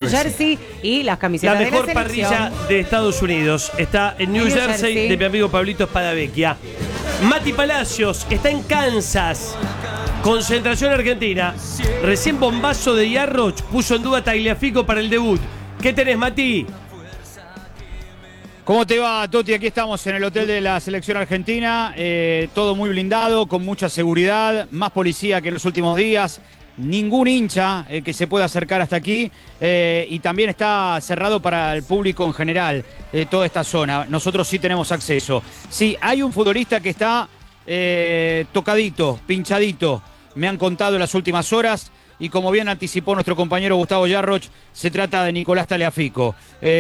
jersey y las camisetas de la mejor selección. parrilla de Estados Unidos está en New Jersey de mi amigo Pablito Spadavecchia. Mati Palacios está en Kansas. Concentración argentina. Recién bombazo de Yarroch puso en duda a Tagliafico para el debut. ¿Qué tenés, Mati? ¿Cómo te va, Toti? Aquí estamos en el hotel de la selección argentina. Todo muy blindado, con mucha seguridad, más policía que en los últimos días. Ningún hincha que se pueda acercar hasta aquí. Y también está cerrado para el público en general, toda esta zona. Nosotros sí tenemos acceso. Sí, hay un futbolista que está tocadito, pinchadito. Me han contado en las últimas horas. Y como bien anticipó nuestro compañero Gustavo Yarroch, se trata de Nicolás Tagliafico.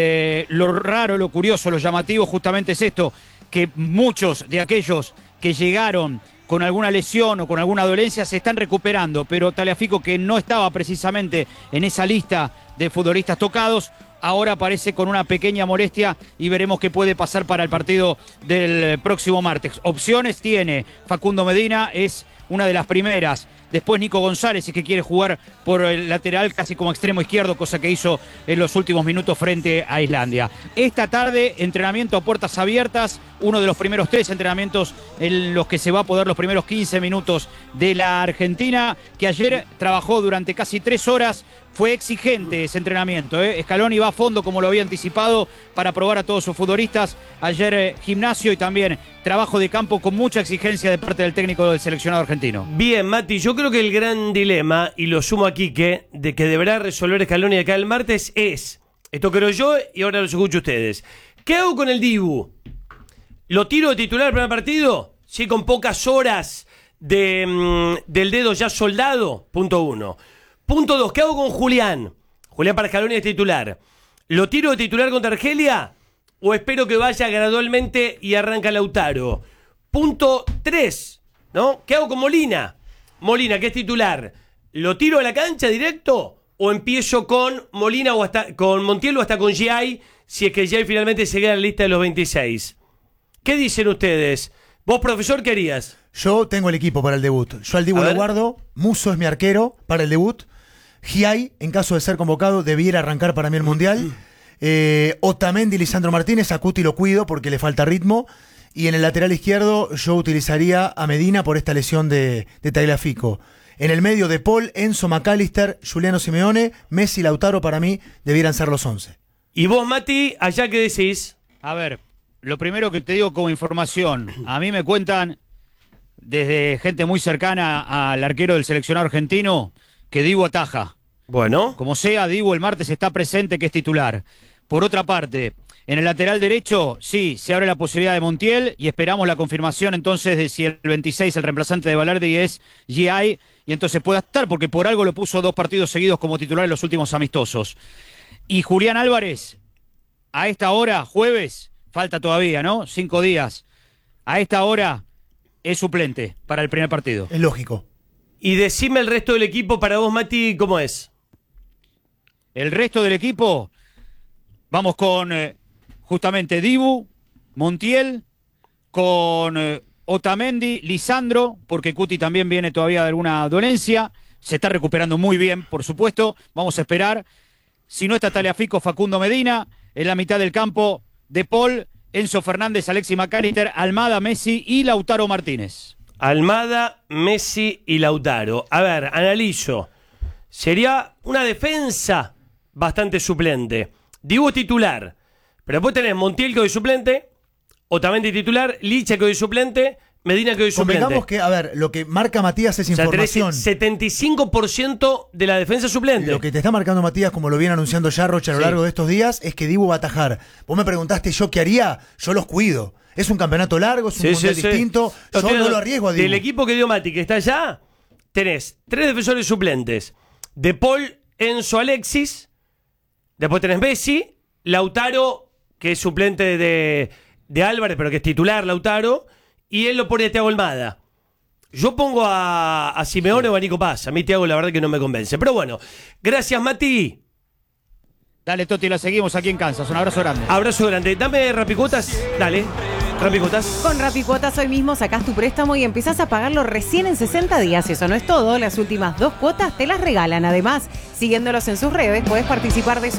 Lo raro, lo curioso, lo llamativo justamente es esto, que muchos de aquellos que llegaron con alguna lesión o con alguna dolencia se están recuperando, pero Tagliafico, que no estaba precisamente en esa lista de futbolistas tocados, ahora aparece con una pequeña molestia y veremos qué puede pasar para el partido del próximo martes. Opciones tiene Facundo Medina, es una de las primeras. Después Nico González, es que quiere jugar por el lateral casi como extremo izquierdo, cosa que hizo en los últimos minutos frente a Islandia. Esta tarde, entrenamiento a puertas abiertas, uno de los primeros 3 entrenamientos en los que se va a poder los primeros 15 minutos de la Argentina, que ayer trabajó durante casi 3 horas. Fue exigente ese entrenamiento, Scaloni va a fondo, como lo había anticipado, para probar a todos sus futbolistas. Ayer gimnasio y también trabajo de campo con mucha exigencia de parte del técnico del seleccionado argentino. Bien, Mati, yo creo que el gran dilema, y lo sumo a Quique, de que deberá resolver Scaloni acá el martes es, esto creo yo y ahora los escucho ustedes, ¿qué hago con el Dibu? ¿Lo tiro de titular el primer partido? Sí, con pocas horas del dedo ya soldado, punto 1. Punto 2, ¿qué hago con Julián? Julián para Scaloni es titular. ¿Lo tiro de titular contra Argelia? ¿O espero que vaya gradualmente y arranca Lautaro? Punto 3, ¿no? ¿Qué hago con Molina? Molina, que es titular. ¿Lo tiro a la cancha directo? ¿O empiezo con Molina o hasta con Montiel o hasta con Giai, si es que Giai finalmente se queda en la lista de los 26? ¿Qué dicen ustedes? ¿Vos, profesor, qué harías? Yo tengo el equipo para el debut. Yo al Dibu lo guardo. Musso es mi arquero para el debut. Giai, en caso de ser convocado, debiera arrancar para mí el Mundial. Otamendi, Lisandro Martínez, a Cuti lo cuido porque le falta ritmo. Y en el lateral izquierdo yo utilizaría a Medina por esta lesión de Tagliafico. En el medio de Paul, Enzo, McAllister, Juliano Simeone, Messi, Lautaro, para mí debieran ser los 11. ¿Y vos, Mati, allá qué decís? A ver, lo primero que te digo como información, a mí me cuentan desde gente muy cercana al arquero del seleccionado argentino que Dibu ataja. Bueno. Como sea, Dibu el martes está presente, que es titular. Por otra parte, en el lateral derecho, sí, se abre la posibilidad de Montiel y esperamos la confirmación entonces de si el 26, el reemplazante de Balerdi, es Giai, y entonces pueda estar, porque por algo lo puso 2 partidos seguidos como titular en los últimos amistosos. Y Julián Álvarez, a esta hora, jueves, falta todavía, ¿no? 5 días. A esta hora es suplente para el primer partido. Es lógico. Y decime el resto del equipo para vos, Mati, ¿cómo es? El resto del equipo, vamos con justamente Dibu, Montiel, con Otamendi, Lisandro, porque Cuti también viene todavía de alguna dolencia, se está recuperando muy bien, por supuesto, vamos a esperar. Si no está Tagliafico, Facundo Medina, en la mitad del campo, De Paul, Enzo Fernández, Alexis McAllister, Almada, Messi y Lautaro Martínez. Almada, Messi y Lautaro. A ver, analizo. Sería una defensa bastante suplente. Dibu es titular. Pero después tenés Montiel, que hoy es suplente. Otamendi titular. Licha, que hoy es suplente. Medina, que hoy es suplente. Convengamos que, a ver, lo que marca Matías es información. 75% de la defensa suplente. Lo que te está marcando Matías, como lo viene anunciando Yarroch a lo largo de estos días, es que Dibu va a atajar. Vos me preguntaste yo qué haría. Yo los cuido. Es un campeonato largo, es un mundial distinto. Yo no lo arriesgo a Dibu. Del equipo que dio Mati, que está allá, tenés 3 defensores suplentes. De Paul, Enzo, Alexis. Después tenés Messi, Lautaro, que es suplente de Álvarez, pero que es titular Lautaro. Y él lo pone a Thiago Almada. Yo pongo a Simeone o a Nico Paz. A mí Thiago la verdad que no me convence. Pero bueno, gracias, Mati. Dale, Toti, la seguimos aquí en Kansas. Un abrazo grande. Abrazo grande. Dame rapicuotas. Dale. Rapicuotas. Con Rapicuotas hoy mismo sacás tu préstamo y empezás a pagarlo recién en 60 días. Eso no es todo. Las últimas 2 cuotas te las regalan. Además, siguiéndolos en sus redes, podés participar de